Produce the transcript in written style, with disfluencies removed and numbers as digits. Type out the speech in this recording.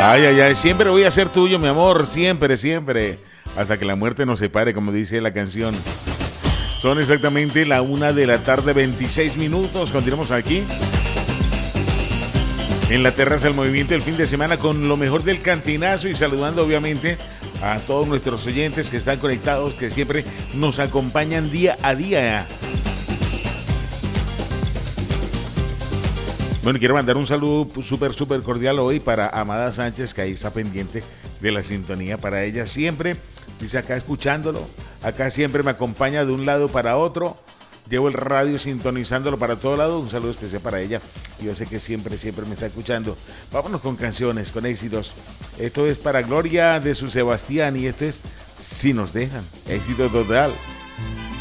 Ay, ay, ay, siempre voy a ser tuyo, mi amor, siempre, siempre. Hasta que la muerte nos separe, como dice la canción. Son exactamente la 1:26 p.m. Continuamos aquí en la terraza del movimiento el fin de semana con lo mejor del cantinazo y saludando obviamente a todos nuestros oyentes que están conectados, que siempre nos acompañan día a día. Bueno, quiero mandar un saludo súper cordial hoy para Amada Sánchez, que ahí está pendiente de la sintonía. Para ella siempre, dice acá escuchándolo, acá siempre me acompaña de un lado para otro. Llevo el radio sintonizándolo para todo lado. Un saludo especial para ella. Yo sé que siempre me está escuchando. Vámonos con canciones, con éxitos. Esto es para Gloria de su Sebastián y esto es Si nos dejan. Éxito total.